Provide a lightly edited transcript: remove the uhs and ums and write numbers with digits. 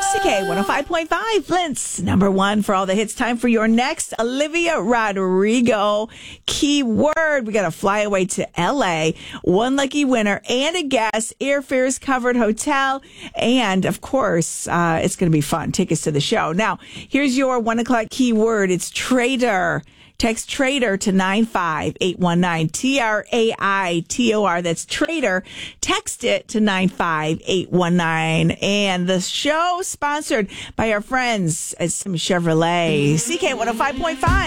CK 105.5, Flint's number one for all the hits. Time for your next Olivia Rodrigo keyword. We got to fly away to LA. One lucky winner and a guest, airfares covered, hotel, and of course, it's going to be fun. Tickets to the show. Now, here's your 1 o'clock keyword. It's traitor. Text traitor to 95819. TRAITOR. That's traitor. Text it to 95819. And the show sponsored by our friends at Sim Chevrolet. CK 105.5.